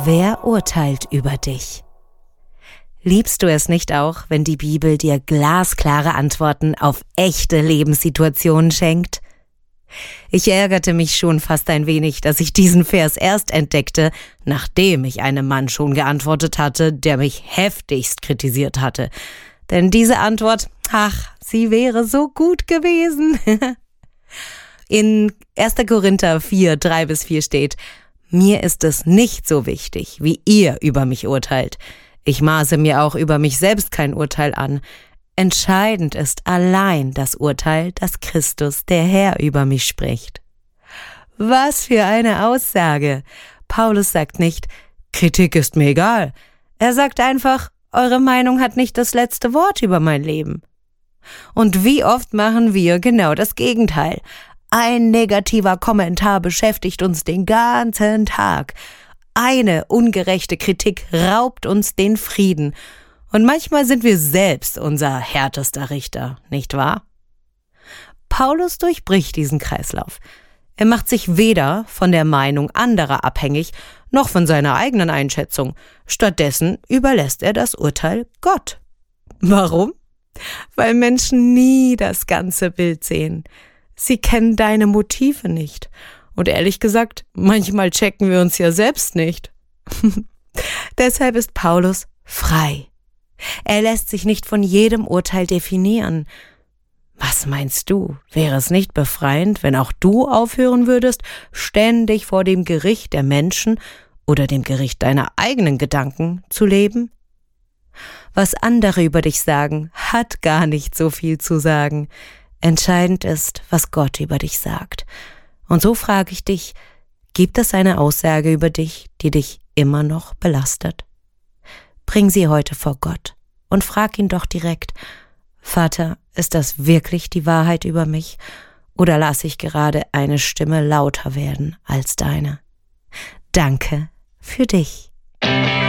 Wer urteilt über dich? Liebst du es nicht auch, wenn die Bibel dir glasklare Antworten auf echte Lebenssituationen schenkt? Ich ärgerte mich schon fast ein wenig, dass ich diesen Vers erst entdeckte, nachdem ich einem Mann schon geantwortet hatte, der mich heftigst kritisiert hatte. Denn diese Antwort, sie wäre so gut gewesen. In 1. Korinther 4, 3-4 steht: Mir ist es nicht so wichtig, wie ihr über mich urteilt. Ich maße mir auch über mich selbst kein Urteil an. Entscheidend ist allein das Urteil, dass Christus, der Herr, über mich spricht. Was für eine Aussage! Paulus sagt nicht, Kritik ist mir egal. Er sagt einfach, eure Meinung hat nicht das letzte Wort über mein Leben. Und wie oft machen wir genau das Gegenteil? Ein negativer Kommentar beschäftigt uns den ganzen Tag. Eine ungerechte Kritik raubt uns den Frieden. Und manchmal sind wir selbst unser härtester Richter, nicht wahr? Paulus durchbricht diesen Kreislauf. Er macht sich weder von der Meinung anderer abhängig, noch von seiner eigenen Einschätzung. Stattdessen überlässt er das Urteil Gott. Warum? Weil Menschen nie das ganze Bild sehen. Sie kennen deine Motive nicht. Und ehrlich gesagt, manchmal checken wir uns ja selbst nicht. Deshalb ist Paulus frei. Er lässt sich nicht von jedem Urteil definieren. Was meinst du? Wäre es nicht befreiend, wenn auch du aufhören würdest, ständig vor dem Gericht der Menschen oder dem Gericht deiner eigenen Gedanken zu leben? Was andere über dich sagen, hat gar nicht so viel zu sagen. Entscheidend ist, was Gott über dich sagt. Und so frage ich dich, gibt es eine Aussage über dich, die dich immer noch belastet? Bring sie heute vor Gott und frag ihn doch direkt: Vater, ist das wirklich die Wahrheit über mich oder lasse ich gerade eine Stimme lauter werden als deine? Danke für dich.